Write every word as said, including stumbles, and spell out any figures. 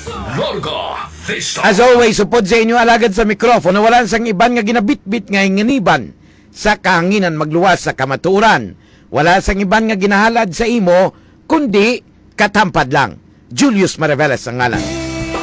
Larga Vista. As always, supod sa inyo alagad sa mikrofono, wala sang iban nga ginabitbit nga inganiban sa kahanginan magluwas sa kamaturan. Wala sang iban nga ginahalad sa imo, kundi katampad lang. Julius Maraveles ang ngalan.